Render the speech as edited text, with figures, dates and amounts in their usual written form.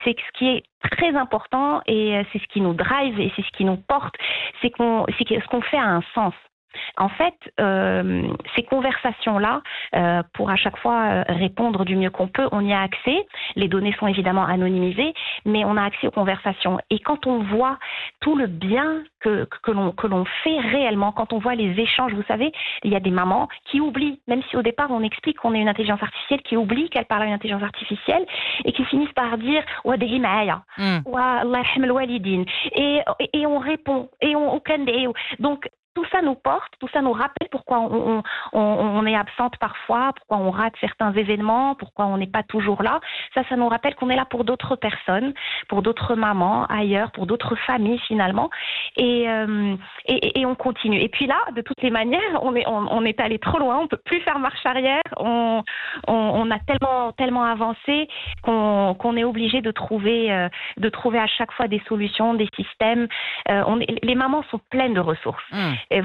c'est que ce qui est très important et c'est ce qui nous drive et c'est ce qui nous porte, c'est que ce qu'on fait a un sens. En fait, ces conversations-là, pour à chaque fois répondre du mieux qu'on peut, on y a accès. Les données sont évidemment anonymisées, mais on a accès aux conversations. Et quand on voit tout le bien que l'on fait réellement, quand on voit les échanges, vous savez, il y a des mamans qui oublient, même si au départ on explique qu'on est une intelligence artificielle, qui oublient qu'elle parle à une intelligence artificielle et qui finissent par dire « Wadahi ma'aya » ou « Allah yarham al-walidin » et on répond et on donc tout ça nous porte, tout ça nous rappelle pourquoi on est absente parfois, pourquoi on rate certains événements, pourquoi on n'est pas toujours là. Ça nous rappelle qu'on est là pour d'autres personnes, pour d'autres mamans ailleurs, pour d'autres familles finalement. Et on continue. Et puis là, de toutes les manières, on est allé trop loin, on peut plus faire marche arrière. On a tellement avancé qu'on est obligé de trouver à chaque fois des solutions, des systèmes. Les mamans sont pleines de ressources.